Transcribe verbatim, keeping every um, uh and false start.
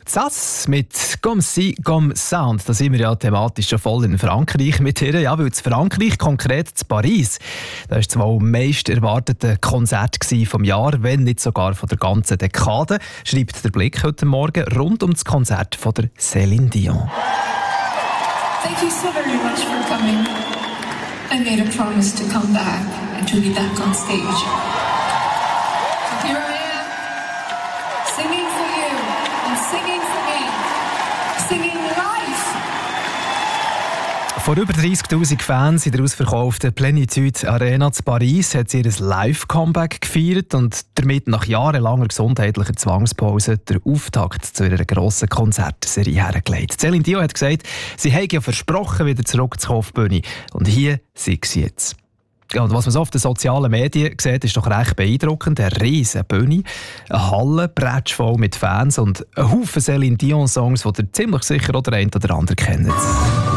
Sass mit «Comme si, comme ça». Und da sind wir ja thematisch schon voll in Frankreich mit ihr. Ja, weil in Frankreich, konkret in Paris, da war das wohl meist erwartete Konzert vom Jahr, wenn nicht sogar von der ganzen Dekade, schreibt der Blick heute Morgen rund um das Konzert von der Céline Dion. Thank you so very much for coming. I made a promise to come back and to be back on stage. So here I am, singing for you and singing for me, singing live. Vor über dreissigtausend Fans in der ausverkauften Plénitude Arena zu Paris hat sie ihr Live-Comeback gefeiert und damit nach jahrelanger gesundheitlicher Zwangspause der Auftakt zu ihrer grossen Konzertserie hergelegt. Céline Dion hat gesagt, sie habe ja versprochen, wieder zurückzukommen auf die Bühne. Und hier sei sie jetzt. Ja, und was man so auf den sozialen Medien sieht, ist doch recht beeindruckend. Eine riesige Bühne, eine Halle, bretschvoll mit Fans und ein Haufen Céline Dion-Songs, die ihr ziemlich sicher oder ein oder andere kennt.